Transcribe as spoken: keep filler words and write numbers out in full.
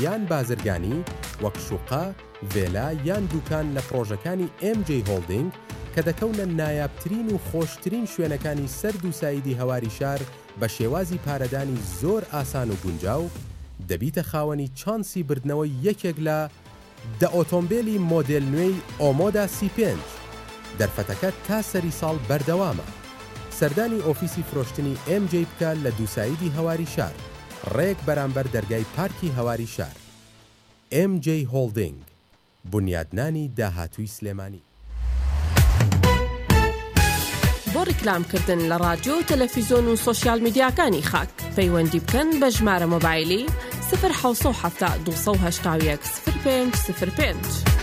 یان بازرگانی وەک شوقا، ڤێلا یان دوکان لە پرۆژەکانی ئێم جێی هۆڵدینگ کە دەکەونە نایابترین و خۆشترین شوێنەکانی سەرد و سایدی هەواری شار بە شێوازی پارەدانی زۆر ئاسان و گونجاو، دەبیتە خاوەنی چانسی بردنەوەی یەکێک لە دە ئۆتۆمبیلی مۆدێل نوێی ئۆمۆدا سی پێنج. دەرفەتەکە تا سەری ساڵ بەردەوامە. سەردانی ئۆفیسی فرۆشتنی ئێم جێی بکە لە دووسایدی هەواری شار، ڕێک بەرامبەر دەرگای پارکی هەواری شار. ئێم جێی هۆڵدینگ، بنیادنانی داهاتووی سلێمانی. بۆ ڕیکلامکردن لە ڕادیۆ و تەلەڤیزۆن و سۆشیال میدیاکانی خاک پەیوەندی بکەن بە ژمارە مۆبایلی صفر حوت هەفت دوو هەشت یەک صفر پێنج صفر پێنج.